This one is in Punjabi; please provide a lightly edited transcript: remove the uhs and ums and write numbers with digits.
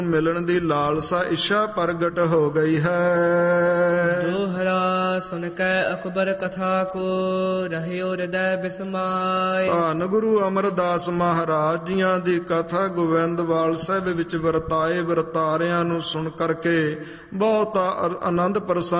ਮਿਲਣ ਦੀ ਲਾਲਸਾ ਇੱਛਾ ਪ੍ਰਗਟ ਹੋ ਗਈ ਹੈ। ਦੋਹਰਾ ਸੁਨ ਕੈ ਅਕਬਰ ਕਥਾ ਕੋ ਰਹਿਓ ਹਿਰਦੈ ਬਿਸਮਾਇ। ਧੰਨ ਗੁਰੂ ਅਮਰਦਾਸ ਮਹਾਰਾਜ ਜੀਆਂ ਦੀ ਕਥਾ ਗੋਬਿੰਦਵਾਲ ਸਾਹਿਬ ਵਿੱਚ ਵਰਤਾਏ ਵਰਤਾਰਿਆਂ ਨੂੰ ਸੁਣ ਕਰਕੇ ਬਹੁਤ ਆਨੰਦ ਪ੍ਰਸੰਨ